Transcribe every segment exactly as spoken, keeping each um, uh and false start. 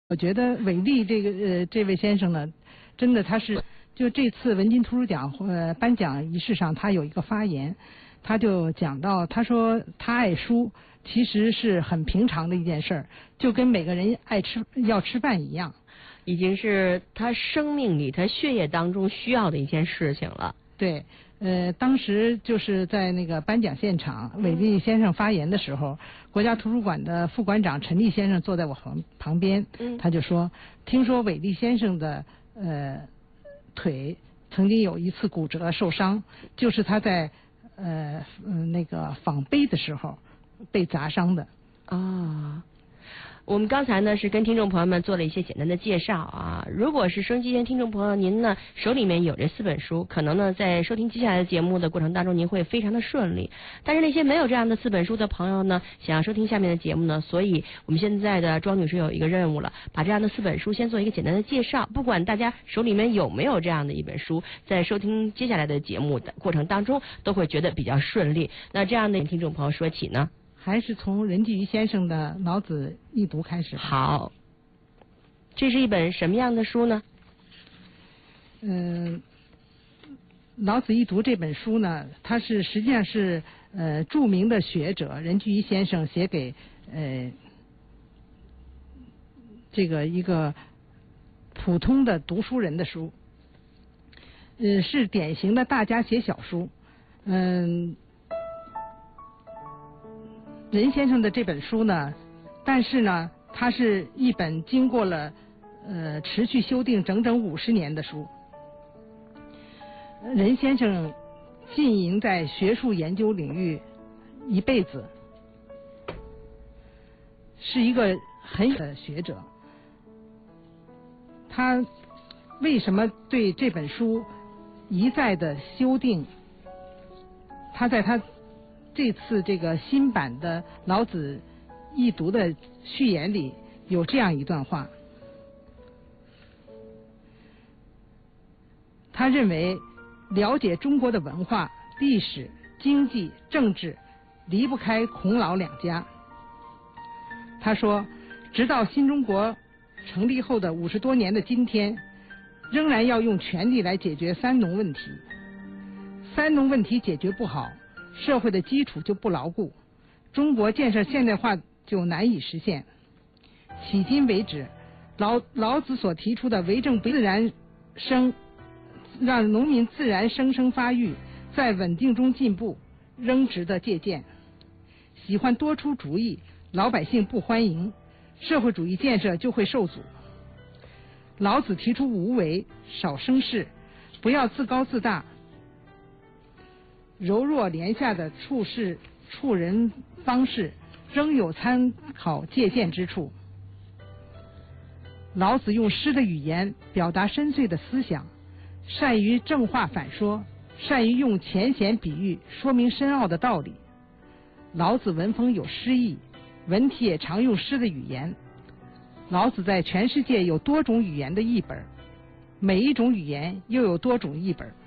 我觉得韦利这个呃这位先生呢，真的他是就这次文津图书奖呃颁奖仪式上，他有一个发言，他就讲到，他说他爱书其实是很平常的一件事儿，就跟每个人爱吃要吃饭一样， 已经是他生命里他血液当中需要的一件事情了。 对。呃，当时就是在那个颁奖现场，韦利先生发言的时候，国家图书馆的副馆长陈立先生坐在我旁旁边，他就说，听说韦利先生的呃腿曾经有一次骨折受伤，就是他在呃嗯那个访碑的时候被砸伤的。 啊、哦。我们刚才呢是跟听众朋友们做了一些简单的介绍啊。如果是收音机前听众朋友，您呢手里面有这四本书，可能呢在收听接下来的节目的过程当中，您会非常的顺利。但是那些没有这样的四本书的朋友呢，想要收听下面的节目呢，所以我们现在的庄女士有一个任务了，把这样的四本书先做一个简单的介绍。不管大家手里面有没有这样的一本书，在收听接下来的节目的过程当中，都会觉得比较顺利。那这样的听众朋友说起呢？ 还是从任继余先生的《老子一读》开始。 好，这是一本什么样的书呢？ 嗯、呃，《老子一读》这本书呢，它是实际上是呃著名的学者任继余先生写给呃这个一个普通的读书人的书，呃，是典型的大家写小书，嗯、呃。任先生的这本书呢，但是呢，它是一本经过了呃持续修订整整五十年的书。任先生浸淫在学术研究领域一辈子，是一个很有的学者。他为什么对这本书一再的修订？他在他这次这个新版的《老子一读》的序言里有这样一段话，他认为了解中国的文化、历史、经济、政治离不开孔老两家。他说，直到新中国成立后的五十多年的今天，仍然要用权力来解决三农问题。三农问题解决不好，社会的基础就不牢固，中国建设现代化就难以实现。迄今为止，老老子所提出的为政不自然生，让农民自然生生发育，在稳定中进步，仍值得借鉴。喜欢多出主意，老百姓不欢迎，社会主义建设就会受阻。老子提出无为，少生事，不要自高自大，柔弱廉下的处事处人方式仍有参考借鉴之处。老子用诗的语言表达深邃的思想，善于正话反说，善于用浅显比喻说明深奥的道理。老子文风有诗意，文体也常用诗的语言。老子在全世界有多种语言的译本，每一种语言又有多种译本。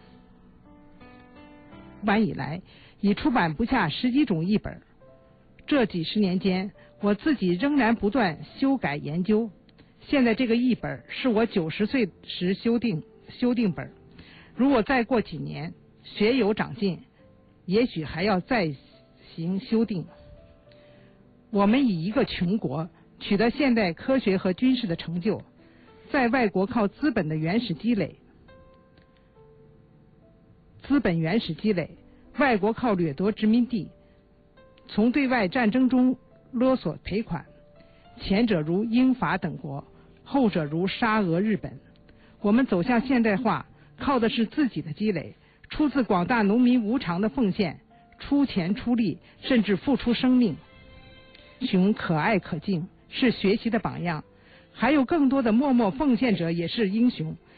晚以来已出版不下十几种译本，这几十年间我自己仍然不断修改研究。现在这个译本是我九十岁时修订修订本，如果再过几年学有长进，也许还要再行修订。我们以一个穷国取得现代科学和军事的成就，在外国靠资本的原始积累，资本原始积累，外国靠掠夺殖民地，从对外战争中勒索赔款，前者如英法等国，后者如沙俄日本。我们走向现代化，靠的是自己的积累，出自广大农民无偿的奉献，出钱出力，甚至付出生命。熊可爱可敬，是学习的榜样，还有更多的默默奉献者也是英雄。